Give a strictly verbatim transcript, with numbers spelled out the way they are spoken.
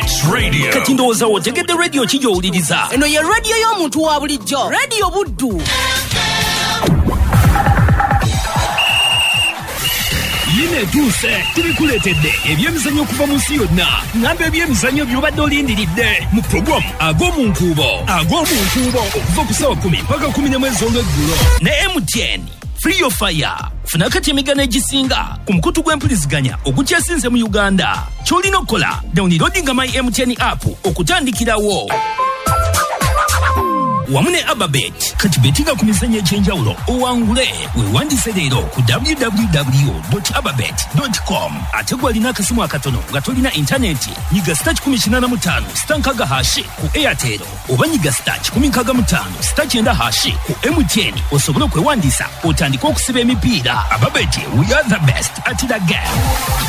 Hits Radio. Kati ndowooza otegedde radio ki gy'owuliriza. Eno ye radio y'omuntu wa bulijjo. Radio Buddu. Yine etuuse tubikuleetedde ebyemizannyo okuva mu nsi yonna. Ngamba ebyemizannyo by'obadde olindiridde mu programu ag'omu nkuubo ag'omu nkuubo okuva ku ssaawa kumi mpaka kumi n'emu ez'olweggulo ne M T N Free Your Fire. Funa kati emigano egisinga ku mukutu gw'empuliziganya ogukyasinze mu Uganda. Ky'olina okukola downloadinga my M T N app okutandikirawo. Wamu ne Ababet kati betinga ku mizannyo egy'enjawulo owangule weewandise leero ku w w w dot ababet dot com. Ate gw'alina akasimu akatono nga tolina intaneti nyiga star kikumi kinaana mu ttaano star nkaaga hashi ku Airtel oba nyiga star kikumi nkaaga mu ttaano star kyenda hashi ku M T N osobole okwewandiisa otandike okusiba emipiira. Ababet, we are the best at the game.